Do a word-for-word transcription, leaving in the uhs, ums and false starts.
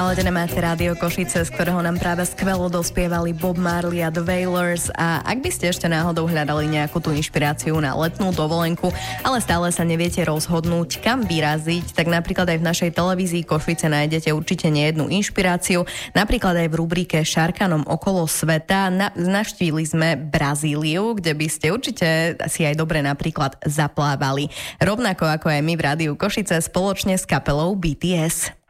naladené máte Rádio Košice, z ktorého nám práve skvelo dospievali Bob Marley a The Wailers. A ak by ste ešte náhodou hľadali nejakú tú inšpiráciu na letnú dovolenku, ale stále sa neviete rozhodnúť, kam vyraziť, tak napríklad aj v našej televízii Košice nájdete určite nejednú inšpiráciu. Napríklad aj v rubrike Šarkanom okolo sveta na, navštívili sme Brazíliu, kde by ste určite si aj dobre napríklad zaplávali. Rovnako ako aj my v Rádiu Košice spoločne s kapelou bé té es.